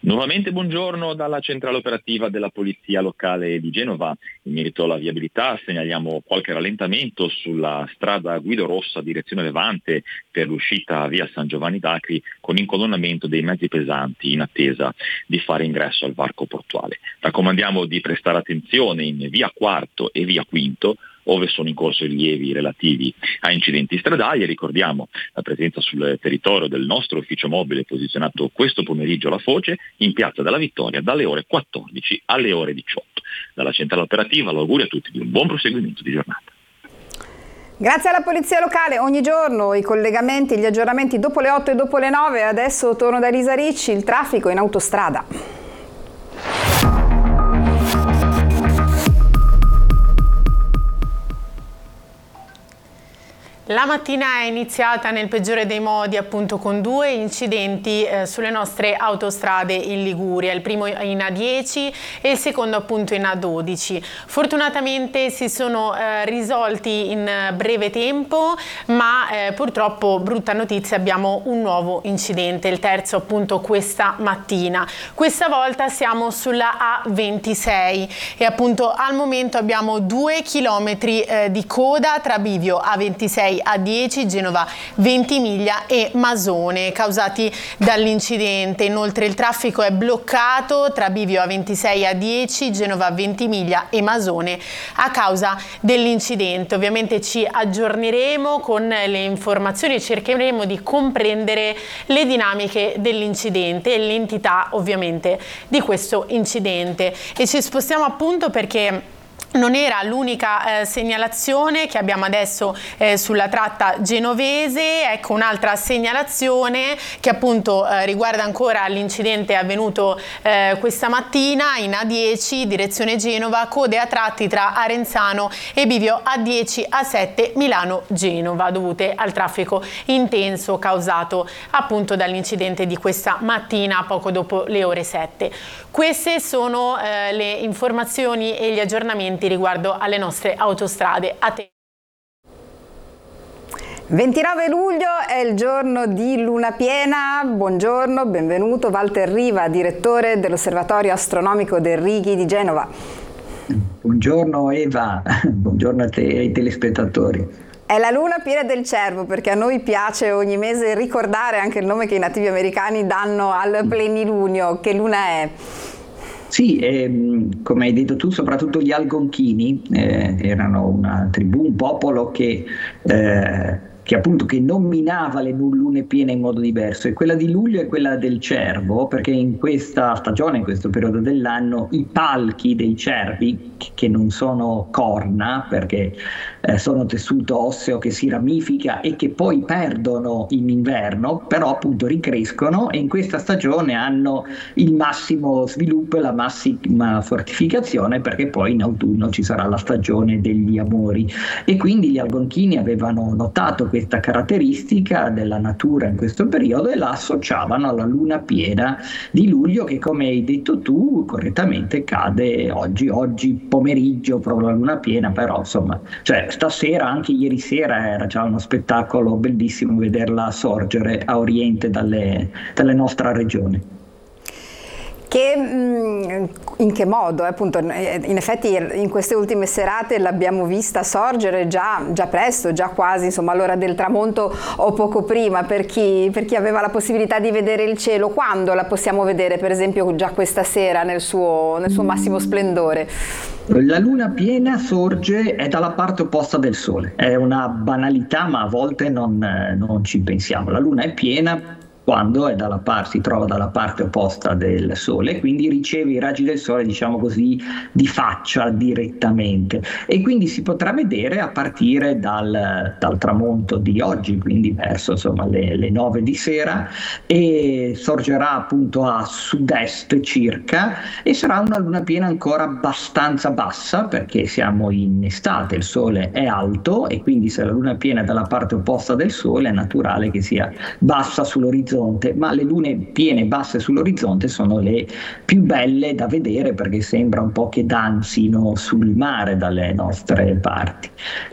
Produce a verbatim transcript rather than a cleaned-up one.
Nuovamente buongiorno dalla centrale operativa della Polizia Locale di Genova. In merito alla viabilità segnaliamo qualche rallentamento sulla strada Guido Rossa direzione Levante per l'uscita a via San Giovanni d'Acri, con incolonnamento dei mezzi pesanti in attesa di fare ingresso al varco portuale. Raccomandiamo di prestare attenzione in via Quarto e via Quinto, ove sono in corso rilievi relativi a incidenti stradali, e ricordiamo la presenza sul territorio del nostro ufficio mobile posizionato questo pomeriggio alla Foce in Piazza della Vittoria dalle ore quattordici alle ore diciotto. Dalla centrale operativa l'augurio a tutti di un buon proseguimento di giornata. Grazie alla Polizia Locale, ogni giorno i collegamenti, gli aggiornamenti dopo le otto e dopo le nove. Adesso torno da Elisa Ricci, il traffico in autostrada. La mattina è iniziata nel peggiore dei modi, appunto con due incidenti eh, sulle nostre autostrade in Liguria, il primo in A dieci e il secondo appunto in A dodici. Fortunatamente si sono eh, risolti in breve tempo, ma eh, purtroppo, brutta notizia, abbiamo un nuovo incidente, il terzo appunto questa mattina. Questa volta siamo sulla A ventisei e appunto al momento abbiamo due chilometri eh, di coda tra bivio A ventisei A dieci, Genova Ventimiglia e Masone, causati dall'incidente. Inoltre il traffico è bloccato tra bivio A ventisei A dieci, Genova Ventimiglia e Masone a causa dell'incidente. Ovviamente ci aggiorneremo con le informazioni e cercheremo di comprendere le dinamiche dell'incidente e l'entità ovviamente di questo incidente. E ci spostiamo appunto perché non era l'unica eh, segnalazione che abbiamo adesso eh, sulla tratta genovese. Ecco un'altra segnalazione che appunto eh, riguarda ancora l'incidente avvenuto eh, questa mattina in A dieci direzione Genova, code a tratti tra Arenzano e bivio A dieci A sette Milano-Genova, dovute al traffico intenso causato appunto dall'incidente di questa mattina poco dopo le ore sette. Queste sono eh, le informazioni e gli aggiornamenti riguardo alle nostre autostrade. A te. ventinove luglio è il giorno di luna piena. Buongiorno, benvenuto Walter Riva, direttore dell'Osservatorio Astronomico del Righi di Genova. Buongiorno Eva, buongiorno a te e ai telespettatori. È la luna piena del cervo, perché a noi piace ogni mese ricordare anche il nome che i nativi americani danno al plenilunio. Che luna è? Sì, ehm, come hai detto tu, soprattutto gli Algonchini eh, erano una tribù, un popolo che, eh, che appunto che nominava le lune piene in modo diverso, e quella di luglio è quella del cervo, perché in questa stagione, in questo periodo dell'anno, i palchi dei cervi, che non sono corna perché eh, sono tessuto osseo che si ramifica e che poi perdono in inverno, però appunto ricrescono, e in questa stagione hanno il massimo sviluppo e la massima fortificazione, perché poi in autunno ci sarà la stagione degli amori. E quindi gli Algonchini avevano notato questa caratteristica della natura in questo periodo e la associavano alla luna piena di luglio, che come hai detto tu correttamente cade oggi, oggi pomeriggio, proprio la luna piena, però insomma, cioè stasera, anche ieri sera era già uno spettacolo bellissimo vederla sorgere a oriente dalle, dalle nostre regioni. Che, in che modo? Appunto, in effetti in queste ultime serate l'abbiamo vista sorgere già, già presto, già quasi insomma all'ora del tramonto o poco prima, per chi, per chi aveva la possibilità di vedere il cielo. Quando la possiamo vedere, per esempio già questa sera nel suo, nel suo massimo splendore? La luna piena sorge, è dalla parte opposta del sole, è una banalità ma a volte non, non ci pensiamo. La luna è piena quando è dalla parte, si trova dalla parte opposta del sole, quindi riceve i raggi del sole, diciamo così, di faccia direttamente, e quindi si potrà vedere a partire dal, dal tramonto di oggi, quindi verso insomma le, le nove di sera, e sorgerà appunto a sud-est circa, e sarà una luna piena ancora abbastanza bassa, perché siamo in estate, il sole è alto, e quindi se la luna piena è dalla parte opposta del sole è naturale che sia bassa sull'orizzonte. Ma le lune piene basse sull'orizzonte sono le più belle da vedere, perché sembra un po' che danzino sul mare dalle nostre parti.